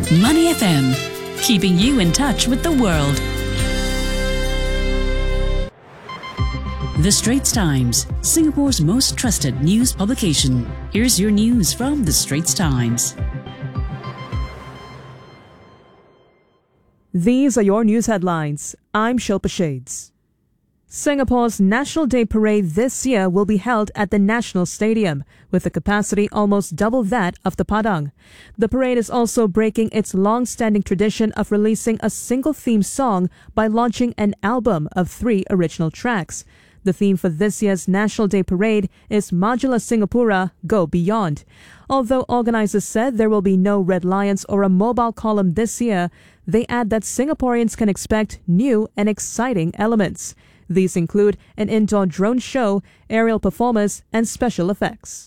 Money FM, keeping you in touch with the world. The Straits Times, Singapore's most trusted news publication. Here's your news from The Straits Times. These are your news headlines. I'm Shilpa Shades. Singapore's National Day Parade this year will be held at the National Stadium, with a capacity almost double that of the Padang. The parade is also breaking its long-standing tradition of releasing a single theme song by launching an album of 3 original tracks. The theme for this year's National Day Parade is Majulah Singapura, Go Beyond. Although organizers said there will be no red lions or a mobile column this year, they add that Singaporeans can expect new and exciting elements. These include an indoor drone show, aerial performers, and special effects.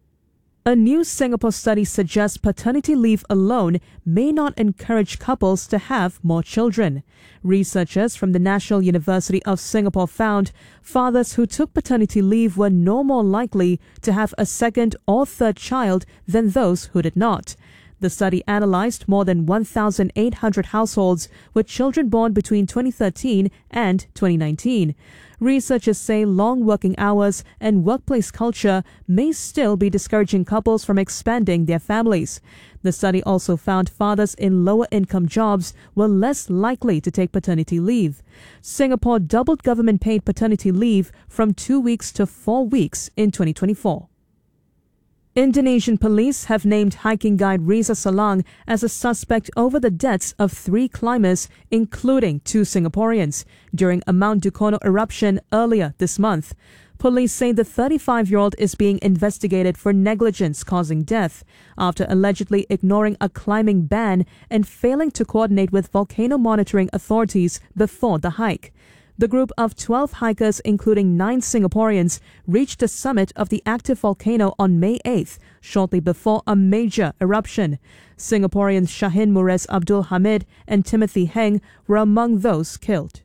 A new Singapore study suggests paternity leave alone may not encourage couples to have more children. Researchers from the National University of Singapore found fathers who took paternity leave were no more likely to have a second or third child than those who did not. The study analyzed more than 1,800 households with children born between 2013 and 2019. Researchers say long working hours and workplace culture may still be discouraging couples from expanding their families. The study also found fathers in lower income jobs were less likely to take paternity leave. Singapore doubled government paid paternity leave from 2 weeks to 4 weeks in 2024. Indonesian police have named hiking guide Riza Salang as a suspect over the deaths of 3 climbers, including 2 Singaporeans, during a Mount Dukono eruption earlier this month. Police say the 35-year-old is being investigated for negligence causing death after allegedly ignoring a climbing ban and failing to coordinate with volcano monitoring authorities before the hike. The group of 12 hikers, including 9 Singaporeans, reached the summit of the active volcano on May 8th, shortly before a major eruption. Singaporeans Shahin Murez Abdul Hamid and Timothy Heng were among those killed.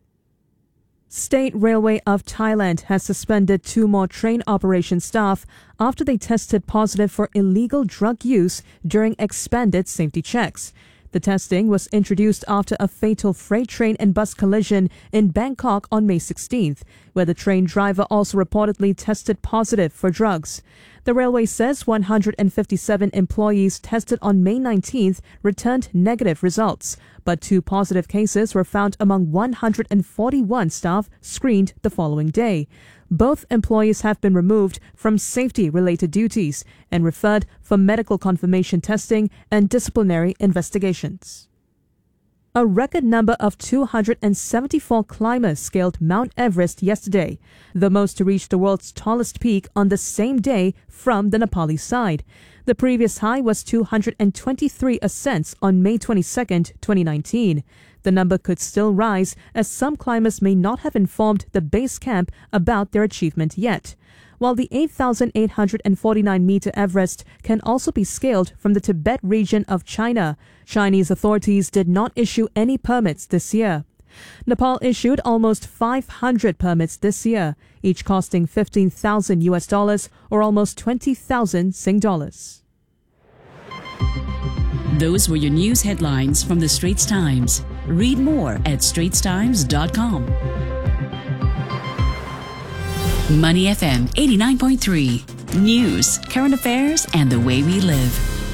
State Railway of Thailand has suspended 2 more train operation staff after they tested positive for illegal drug use during expanded safety checks. The testing was introduced after a fatal freight train and bus collision in Bangkok on May 16th, where the train driver also reportedly tested positive for drugs. The railway says 157 employees tested on May 19th returned negative results, but 2 positive cases were found among 141 staff screened the following day. Both employees have been removed from safety-related duties and referred for medical confirmation testing and disciplinary investigations. A record number of 274 climbers scaled Mount Everest yesterday, the most to reach the world's tallest peak on the same day from the Nepali side. The previous high was 223 ascents on May 22, 2019. The number could still rise as some climbers may not have informed the base camp about their achievement yet. While the 8,849-meter Everest can also be scaled from the Tibet region of China, Chinese authorities did not issue any permits this year. Nepal issued almost 500 permits this year, each costing $15,000 or almost 20,000 Sing dollars. Those were your news headlines from The Straits Times. Read more at straitstimes.com. Money FM 89.3. News, current affairs, and the way we live.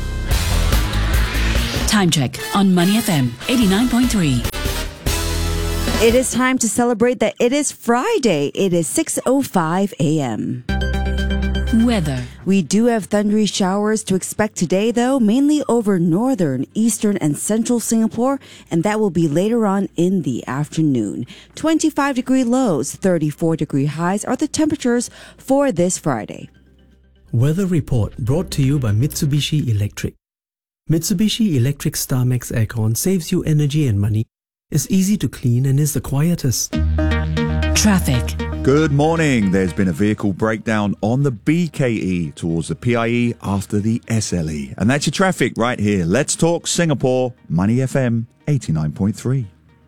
Time check on Money FM 89.3. It is time to celebrate that it is Friday. It is 6:05 a.m. Weather. We do have thundery showers to expect today, though, mainly over northern, eastern, and central Singapore, and that will be later on in the afternoon. 25-degree lows, 34-degree highs are the temperatures for this Friday. Weather report brought to you by Mitsubishi Electric. Mitsubishi Electric StarMax Aircon saves you energy and money, is easy to clean, and is the quietest. Traffic. Good morning. There's been a vehicle breakdown on the BKE towards the PIE after the SLE. And that's your traffic right here. Let's talk Singapore. Money FM 89.3.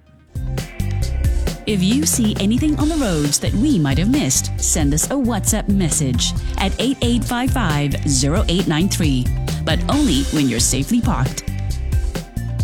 If you see anything on the roads that we might have missed, send us a WhatsApp message at 8855-0893. But only when you're safely parked.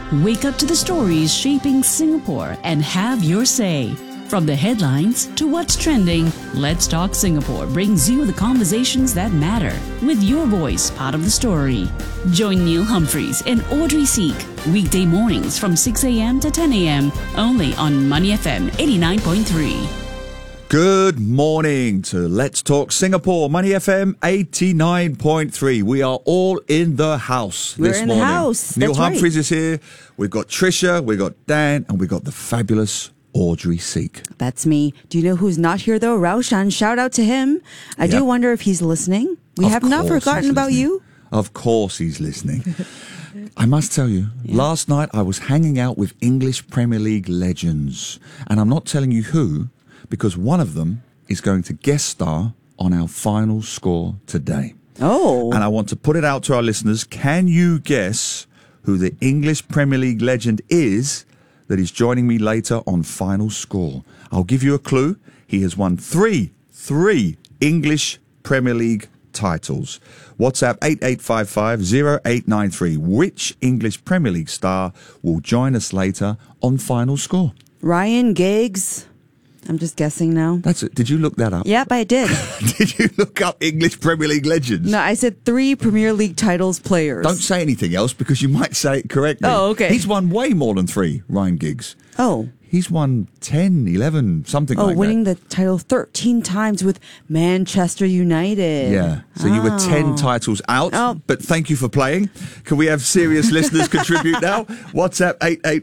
Wake up to the stories shaping Singapore and have your say. From the headlines to what's trending, Let's Talk Singapore brings you the conversations that matter, with your voice part of the story. Join Neil Humphreys and Audrey Seek weekday mornings from 6 a.m. to 10 a.m. only on Money FM 89.3. Good morning to Let's Talk Singapore, Money FM 89.3. We are all in the house We're this in morning. the house. Neil That's right. Humphreys is here. We've got Trisha, we've got Dan, and we've got the fabulous Audrey Seek. That's me. Do you know who's not here though? Raushan. Shout out to him. I do wonder if he's listening. We Of have not course forgotten he's about listening. you. Of course he's listening. I must tell you, last night I was hanging out with English Premier League legends. And I'm not telling you who, because one of them is going to guest star on our final score today. Oh. And I want to put it out to our listeners. Can you guess who the English Premier League legend is that is joining me later on Final Score? I'll give you a clue. He has won three English Premier League titles. WhatsApp 8855-0893. Which English Premier League star will join us later on Final Score? Ryan Giggs. I'm just guessing now. That's it. Did you look that up? Yep, I did. Did you look up English Premier League legends? No, I said 3 Premier League titles players. Don't say anything else because you might say it correctly. Oh, okay. He's won way more than 3, Ryan Giggs. Oh. He's won 10, 11, something like that. Winning the title 13 times with Manchester United. Yeah. So you were 10 titles out, but thank you for playing. Can we have serious listeners contribute now? WhatsApp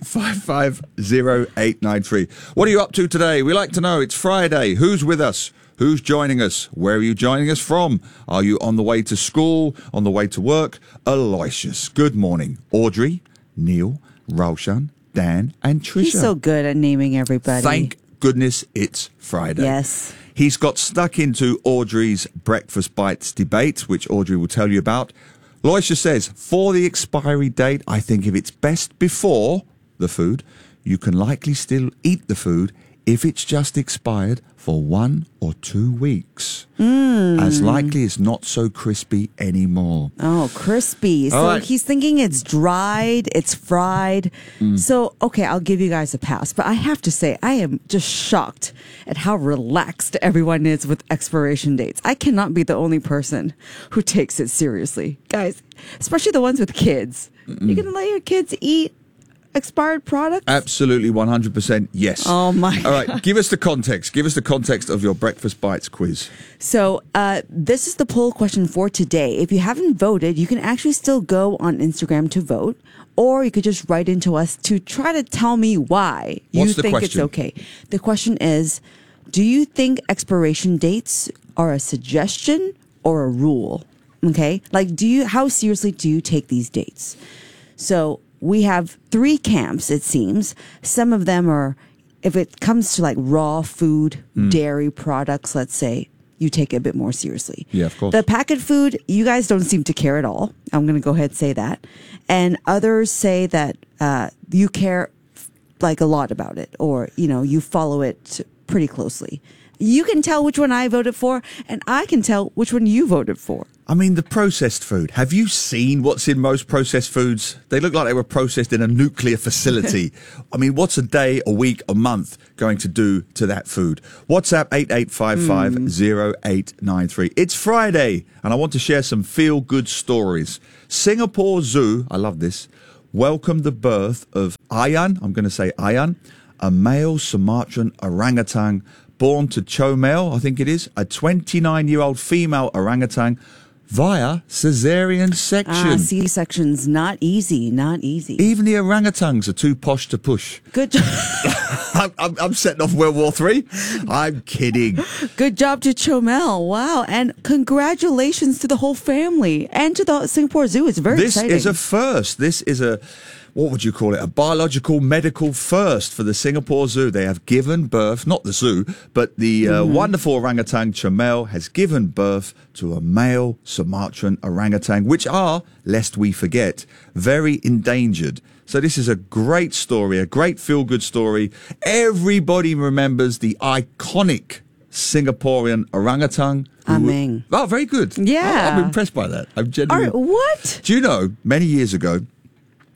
8855-0893. What are you up to today? We like to know. It's Friday. Who's with us? Who's joining us? Where are you joining us from? Are you on the way to school? On the way to work? Aloysius. Good morning. Audrey, Neil, Raushan, Dan and Trisha. He's so good at naming everybody. Thank goodness it's Friday. Yes. He's got stuck into Audrey's Breakfast Bites debate, which Audrey will tell you about. Loisha says, for the expiry date, I think if it's best before the food, you can likely still eat the food if it's just expired for 1 or 2 weeks. As likely it's not so crispy anymore. Oh, crispy. So right. he's thinking it's dried, it's fried. So, okay, I'll give you guys a pass. But I have to say, I am just shocked at how relaxed everyone is with expiration dates. I cannot be the only person who takes it seriously. Guys, especially the ones with kids. You're going to let your kids eat expired products? Absolutely, 100% yes. Oh, my. All right, give us the context. Give us the context of your Breakfast Bites quiz. So this is the poll question for today. If you haven't voted, you can actually still go on Instagram to vote, or you could just write into us to try to tell me why you What's the think question? it's okay. The question is, do you think expiration dates are a suggestion or a rule? Okay, like how seriously do you take these dates? So we have 3 camps, it seems. Some of them are, if it comes to like raw food, dairy products, let's say, you take it a bit more seriously. Yeah, of course. The packet food, you guys don't seem to care at all. I'm going to go ahead and say that. And others say that you care like a lot about it, or, you follow it pretty closely. You can tell which one I voted for, and I can tell which one you voted for. I mean, the processed food. Have you seen what's in most processed foods? They look like they were processed in a nuclear facility. I mean, what's a day, a week, a month going to do to that food? WhatsApp 8855-0893. It's Friday, and I want to share some feel-good stories. Singapore Zoo, I love this, welcomed the birth of Ayan, I'm going to say Ayan, a male Sumatran orangutan born to Chomel, I think it is, a 29-year-old female orangutan via cesarean section. C-section's not easy, not easy. Even the orangutans are too posh to push. Good job. I'm setting off World War III. I'm kidding. Good job to Chomel. Wow. And congratulations to the whole family and to the Singapore Zoo. It's very exciting. This is a first. This is a, what would you call it? A biological medical first for the Singapore Zoo. They have given birth, not the zoo, but the wonderful orangutan Chomel has given birth to a male Sumatran orangutan, which are, lest we forget, very endangered. So this is a great story, a great feel-good story. Everybody remembers the iconic Singaporean orangutan. Amazing. Oh, very good. Yeah. I'm impressed by that. I'm genuinely. What? Do you know, many years ago,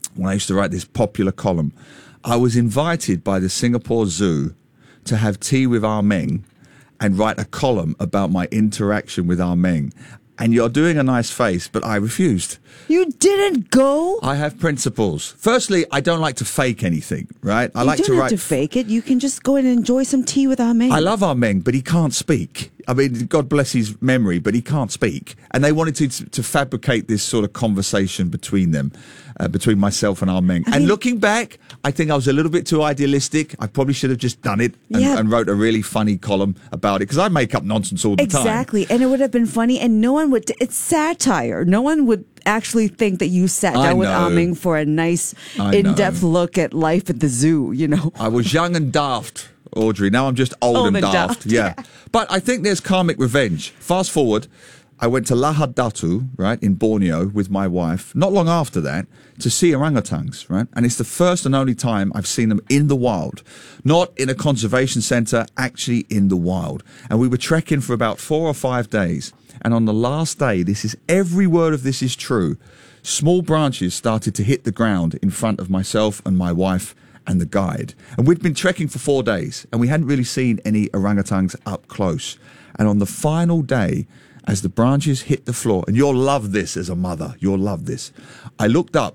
when I used to write this popular column, I was invited by the Singapore Zoo to have tea with Ah Meng and write a column about my interaction with Ah Meng. And you're doing a nice face, but I refused. You didn't go? I have principles. Firstly, I don't like to fake anything, right? I like you to don't write. have to fake it. You can just go and enjoy some tea with Ah Meng. I love Ah Meng, but he can't speak. I mean, God bless his memory, but he can't speak. And they wanted to fabricate this sort of conversation between them, between myself and Ah Meng. And looking back, I think I was a little bit too idealistic. I probably should have just done it and wrote a really funny column about it, because I make up nonsense all the time. Exactly. And it would have been funny, and no one would. It's satire. No one would actually think that you sat down with Ah Meng for a nice, in-depth look at life at the zoo, you know. I was young and daft, Audrey. Now I'm just old and daft. Yeah. But I think there's karmic revenge. Fast forward, I went to Lahad Datu, right, in Borneo with my wife, not long after that, to see orangutans, right? And it's the first and only time I've seen them in the wild. Not in a conservation centre, actually in the wild. And we were trekking for about 4 or 5 days. And on the last day, every word of this is true, small branches started to hit the ground in front of myself and my wife and the guide. And we'd been trekking for 4 days, and we hadn't really seen any orangutans up close. And on the final day, as the branches hit the floor, and you'll love this as a mother, you'll love this. I looked up,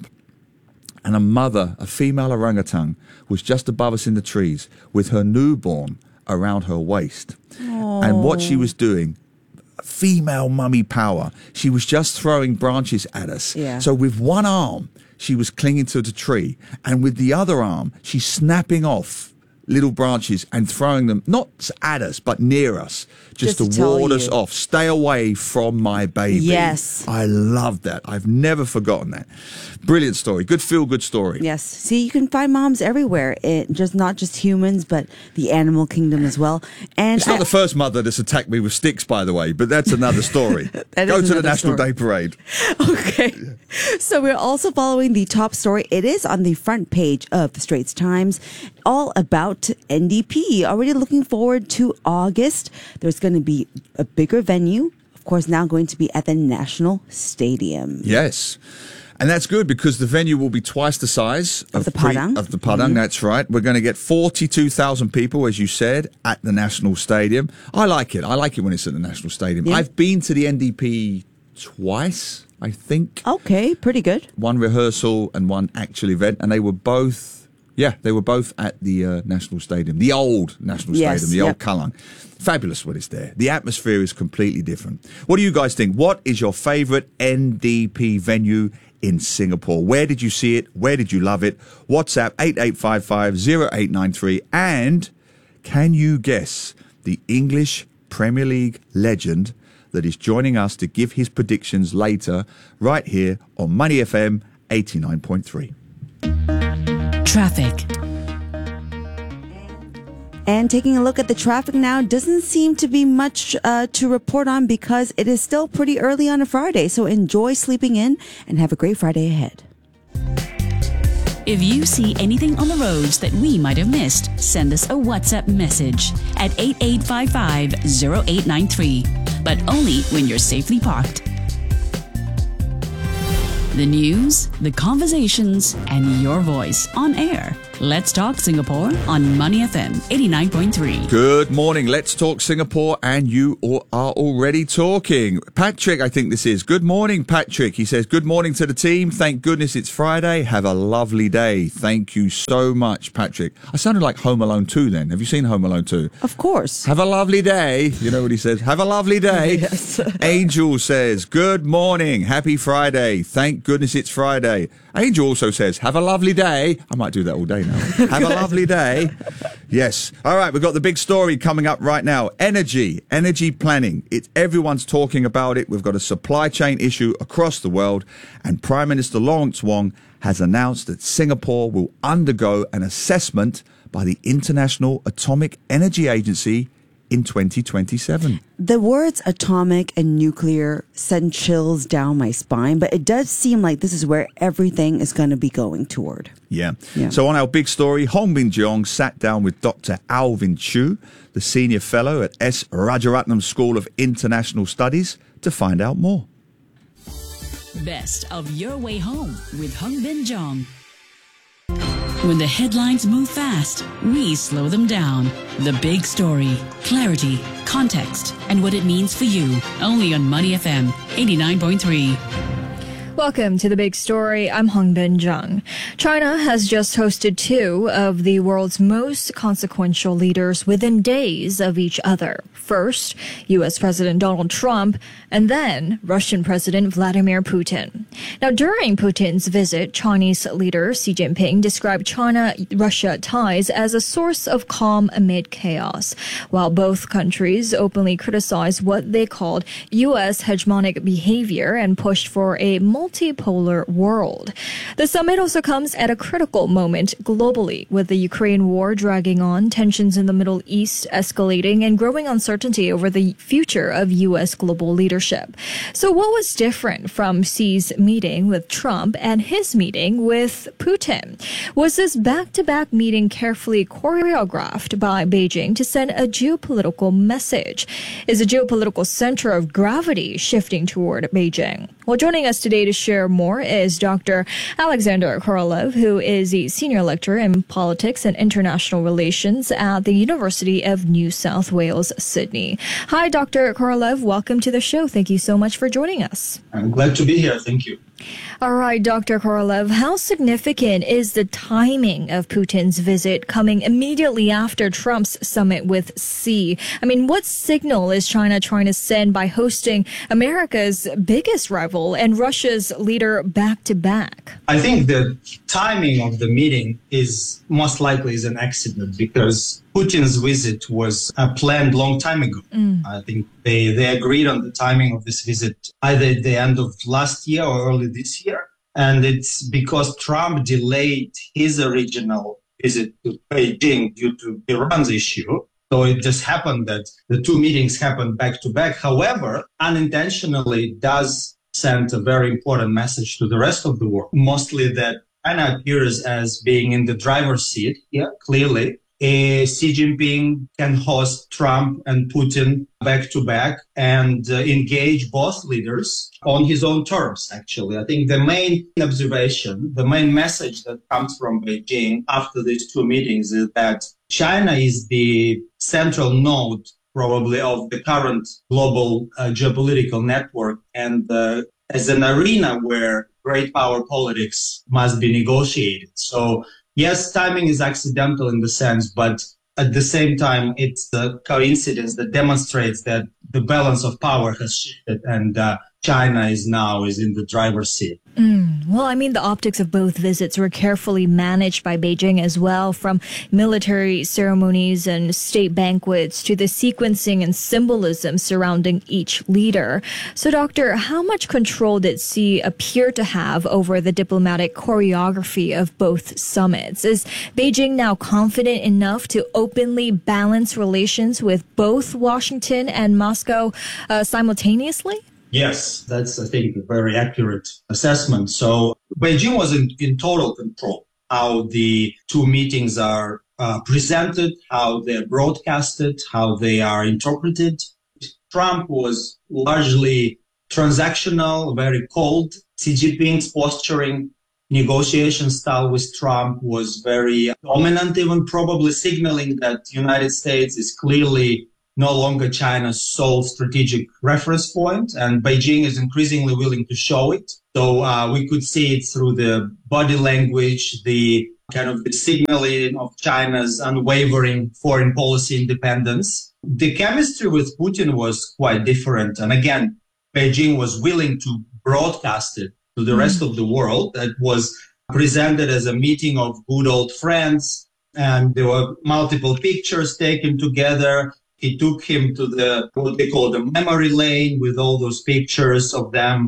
and a female orangutan, was just above us in the trees with her newborn around her waist. Aww. And what she was doing, female mummy power, she was just throwing branches at us. Yeah. So with one arm, she was clinging to the tree, and with the other arm, she's snapping off little branches and throwing them, not at us, but near us, just to ward us off. Stay away from my baby. Yes. I love that. I've never forgotten that. Brilliant story. Good feel-good story. Yes. See, you can find moms everywhere. Not just humans, but the animal kingdom as well. And it's not the first mother that's attacked me with sticks, by the way, but that's another story. Go to the National Day Parade. Okay. So we're also following the top story. It is on the front page of the Straits Times, all about NDP. Already looking forward to August. There's going to be a bigger venue. Of course, now going to be at the National Stadium. Yes. And that's good, because the venue will be twice the size of the Padang. Mm-hmm. That's right. We're going to get 42,000 people, as you said, at the National Stadium. I like it. I like it when it's at the National Stadium. Yeah. I've been to the NDP twice, I think. Okay, pretty good. One rehearsal and one actual event, and they were both at the National Stadium, the old National Stadium, the old Kallang. Fabulous when it's there. The atmosphere is completely different. What do you guys think? What is your favourite NDP venue in Singapore? Where did you see it? Where did you love it? WhatsApp 88550893. And can you guess the English Premier League legend that is joining us to give his predictions later, right here on Money FM 89.3? Traffic. And taking a look at the traffic now, doesn't seem to be much to report on, because it is still pretty early on a Friday. So enjoy sleeping in and have a great Friday ahead. If you see anything on the roads that we might have missed, send us a WhatsApp message at 8855-0893. But only when you're safely parked. The news, the conversations, and your voice on air. Let's Talk Singapore on Money FM 89.3. Good morning. Let's Talk Singapore, and you are already talking. Patrick, I think this is. Good morning, Patrick. He says, good morning to the team. Thank goodness it's Friday. Have a lovely day. Thank you so much, Patrick. I sounded like Home Alone 2 then. Have you seen Home Alone 2? Of course. Have a lovely day. You know what he says? Have a lovely day. Yes. Angel says, good morning. Happy Friday. Thank goodness it's Friday. Angel also says, have a lovely day. I might do that all day now. Have a lovely day. Yes. All right, we've got the big story coming up right now. Energy planning. Everyone's talking about it. We've got a supply chain issue across the world, and Prime Minister Lawrence Wong has announced that Singapore will undergo an assessment by the International Atomic Energy Agency in 2027. The words atomic and nuclear send chills down my spine, but it does seem like this is where everything is going to be going toward. Yeah. So on our big story, Hong Bin Jeong sat down with Dr. Alvin Chu, the senior fellow at S. Rajaratnam School of International Studies, to find out more. Best of your way home with Hong Bin Jeong. When the headlines move fast, we slow them down. The big story, clarity, context, and what it means for you. Only on Money FM 89.3. Welcome to The Big Story. I'm Hongbin Jung. China has just hosted two of the world's most consequential leaders within days of each other. First, U.S. President Donald Trump, and then Russian President Vladimir Putin. Now, during Putin's visit, Chinese leader Xi Jinping described China-Russia ties as a source of calm amid chaos, while both countries openly criticized what they called U.S. hegemonic behavior and pushed for a multipolar world. The summit also comes at a critical moment globally, with the Ukraine war dragging on, tensions in the Middle East escalating, and growing uncertainty over the future of U.S. global leadership. So what was different from Xi's meeting with Trump and his meeting with Putin? Was this back-to-back meeting carefully choreographed by Beijing to send a geopolitical message? Is the geopolitical center of gravity shifting toward Beijing? Well, joining us today to share more is Dr. Alexander Korolev, who is a senior lecturer in politics and international relations at the University of New South Wales, Sydney. Hi, Dr. Korolev. Welcome to the show. Thank you so much for joining us. I'm glad to be here. Thank you. All right, Dr. Korolev, how significant is the timing of Putin's visit coming immediately after Trump's summit with Xi? I mean, what signal is China trying to send by hosting America's biggest rival and Russia's leader back to back? I think the timing of the meeting is most likely is an accident because Putin's visit was planned long time ago. I think they agreed on the timing of this visit either at the end of last year or early this year. And it's because Trump delayed his original visit to Beijing due to Iran's issue. So it just happened that the two meetings happened back to back. However, unintentionally it does send a very important message to the rest of the world, mostly that China appears as being in the driver's seat here, clearly. Xi Jinping can host Trump and Putin back to back and engage both leaders on his own terms, actually. I think the main observation, the main message that comes from Beijing after these two meetings is that China is the central node probably of the current global geopolitical network and as an arena where great power politics must be negotiated. So yes, timing is accidental in the sense, but at the same time, it's the coincidence that demonstrates that the balance of power has shifted and China is in the driver's seat. Well, I mean, the optics of both visits were carefully managed by Beijing as well, from military ceremonies and state banquets to the sequencing and symbolism surrounding each leader. So, Doctor, how much control did Xi appear to have over the diplomatic choreography of both summits? Is Beijing now confident enough to openly balance relations with both Washington and Moscow simultaneously? Yes, that's, I think, a very accurate assessment. So Beijing was in total control how the two meetings are presented, how they're broadcasted, how they are interpreted. Trump was largely transactional, very cold. Xi Jinping's posturing, negotiation style with Trump was very dominant, even probably signaling that the United States is clearly no longer China's sole strategic reference point, and Beijing is increasingly willing to show it. So we could see it through the body language, the kind of the signaling of China's unwavering foreign policy independence. The chemistry with Putin was quite different. And again, Beijing was willing to broadcast it to the rest of the world. It was presented as a meeting of good old friends, and there were multiple pictures taken together. He took him to what they call the memory lane with all those pictures of them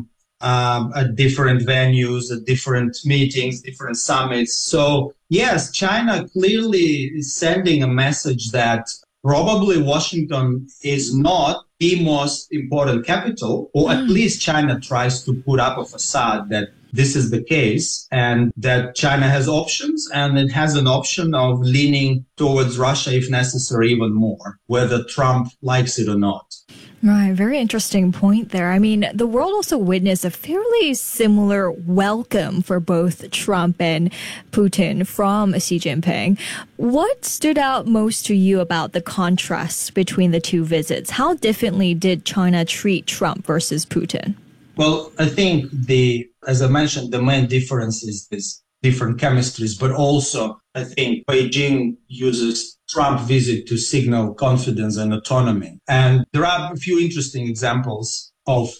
at different venues, at different meetings, different summits. So yes, China clearly is sending a message that probably Washington is not the most important capital, or at least China tries to put up a facade that this is the case and that China has options, and it has an option of leaning towards Russia if necessary even more, whether Trump likes it or not. Right, very interesting point there. I mean, the world also witnessed a fairly similar welcome for both Trump and Putin from Xi Jinping. What stood out most to you about the contrast between the two visits? How differently did China treat Trump versus Putin? Well, I think as I mentioned, the main difference is this different chemistries, but also I think Beijing uses Trump visit to signal confidence and autonomy. And there are a few interesting examples of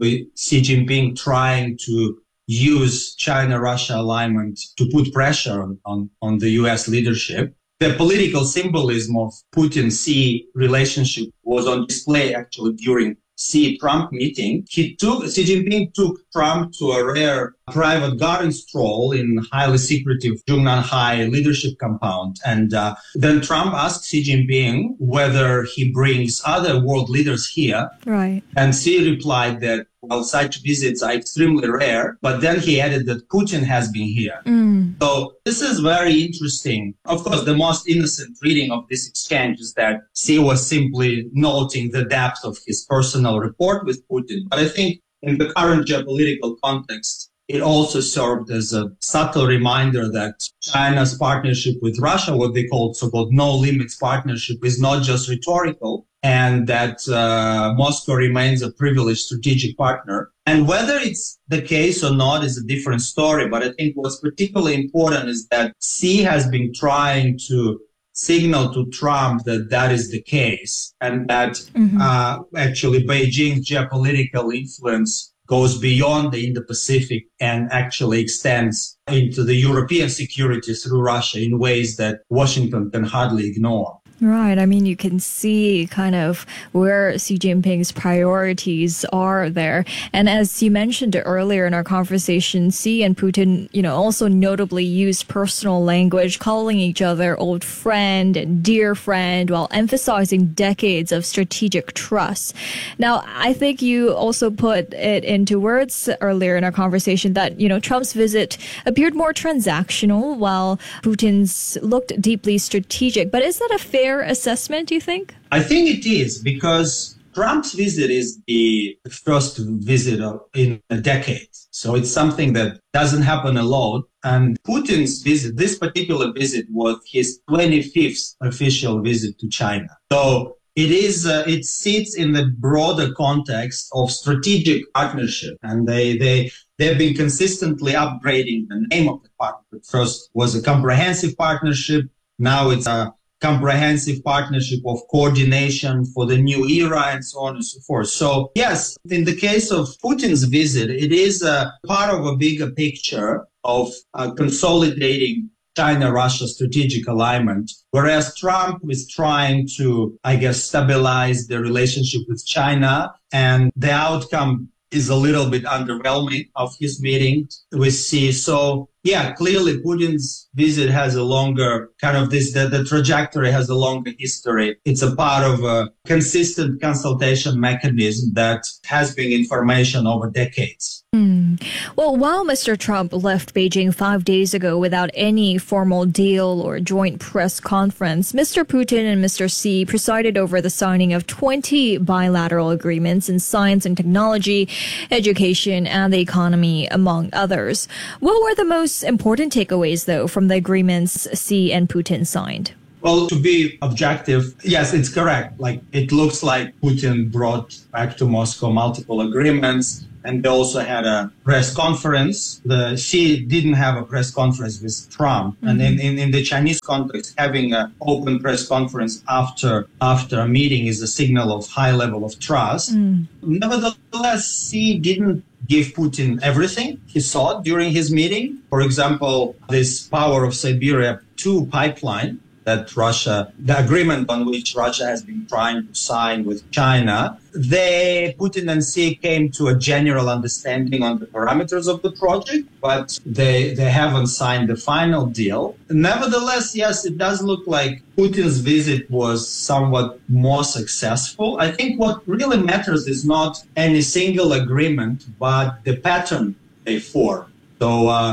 Xi Jinping trying to use China-Russia alignment to put pressure on the U.S. leadership. The political symbolism of Putin-Xi relationship was on display actually during Xi-Trump meeting. Xi Jinping took Trump to a rare private garden stroll in highly secretive Zhongnanhai leadership compound. And then Trump asked Xi Jinping whether he brings other world leaders here. Right. And Xi replied that, well, such visits are extremely rare. But then he added that Putin has been here. So this is very interesting. Of course, the most innocent reading of this exchange is that Xi was simply noting the depth of his personal rapport with Putin. But I think in the current geopolitical context, it also served as a subtle reminder that China's partnership with Russia, what they call so-called no-limits partnership, is not just rhetorical, and that Moscow remains a privileged strategic partner. And whether it's the case or not is a different story. But I think what's particularly important is that Xi has been trying to signal to Trump that that is the case, and that actually Beijing's geopolitical influence goes beyond the Indo-Pacific and actually extends into the European security through Russia in ways that Washington can hardly ignore. Right. I mean, you can see kind of where Xi Jinping's priorities are there. And as you mentioned earlier in our conversation, Xi and Putin, also notably used personal language, calling each other old friend and dear friend, while emphasizing decades of strategic trust. Now, I think you also put it into words earlier in our conversation that, Trump's visit appeared more transactional while Putin's looked deeply strategic. But is that a fair assessment, do you think? I think it is, because Trump's visit is the first visit in a decade. So it's something that doesn't happen a lot. And Putin's visit, this particular visit, was his 25th official visit to China. So it sits in the broader context of strategic partnership. And they've been consistently upgrading the name of the partnership. First was a comprehensive partnership. Now it's a comprehensive partnership of coordination for the new era and so on and so forth. So yes, in the case of Putin's visit, it is a part of a bigger picture of consolidating China-Russia strategic alignment, whereas Trump is trying to, stabilize the relationship with China, and the outcome is a little bit underwhelming of his meeting with Xi. So yeah, clearly Putin's visit has a longer the trajectory has a longer history. It's a part of a consistent consultation mechanism that has been information over decades. Well, while Mr. Trump left Beijing 5 days ago without any formal deal or joint press conference, Mr. Putin and Mr. Xi presided over the signing of 20 bilateral agreements in science and technology, education, and the economy, among others. What were the most important takeaways, though, from the agreements Xi and Putin signed? Well, to be objective, yes, it's correct. It looks like Putin brought back to Moscow multiple agreements, and they also had a press conference. Xi didn't have a press conference with Trump. And in the Chinese context, having an open press conference after a meeting is a signal of high level of trust. Nevertheless, Xi didn't give Putin everything he sought during his meeting. For example, this Power of Siberia 2 pipeline that the agreement on which Russia has been trying to sign with China, Putin and Xi came to a general understanding on the parameters of the project, but they haven't signed the final deal. Nevertheless, yes, it does look like Putin's visit was somewhat more successful. I think what really matters is not any single agreement, but the pattern they form. So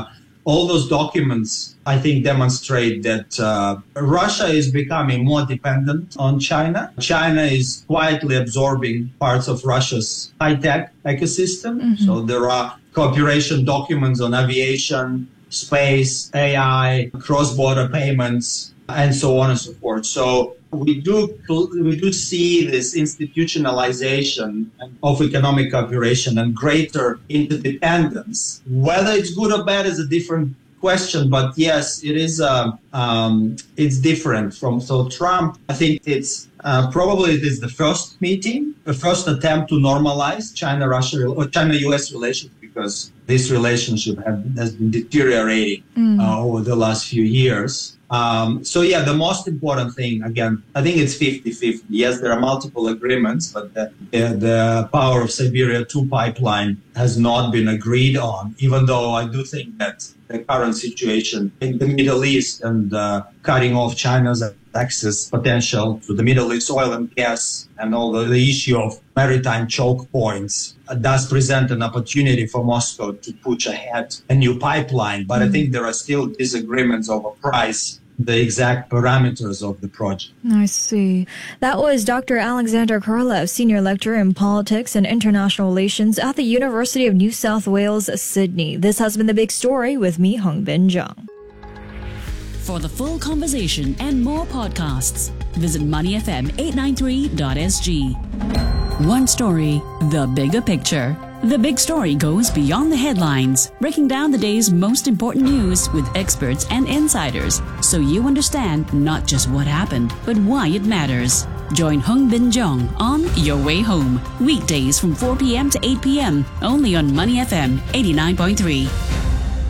all those documents, I think, demonstrate that Russia is becoming more dependent on China. China is quietly absorbing parts of Russia's high-tech ecosystem. So there are cooperation documents on aviation, space, AI, cross-border payments, and so on and so forth. So we do see this institutionalization of economic cooperation and greater interdependence. Whether it's good or bad is a different question, but yes, it is. It's different from. So Trump, I think it's probably it is the first meeting, the first attempt to normalize China-Russia or China-U.S. relations, because this relationship has been deteriorating over the last few years. So yeah, the most important thing, again, I think it's 50-50. Yes, there are multiple agreements, but the Power of Siberia 2 pipeline has not been agreed on, even though I do think that the current situation in the Middle East and cutting off China's access potential to the Middle East oil and gas and all the issue of maritime choke points does present an opportunity for Moscow to push ahead a new pipeline. But I think there are still disagreements over price, the exact parameters of the project. I see. That was Dr. Alexander Krylov, Senior Lecturer in Politics and International Relations at the University of New South Wales, Sydney. This has been The Big Story with me, Hongbin Zhang. For the full conversation and more podcasts, visit moneyfm893.sg. One story, the bigger picture. The Big Story goes beyond the headlines, breaking down the day's most important news with experts and insiders, so you understand not just what happened, but why it matters. Join Hongbin Zhang on Your Way Home, weekdays from 4 p.m. to 8 p.m., only on Money FM 89.3.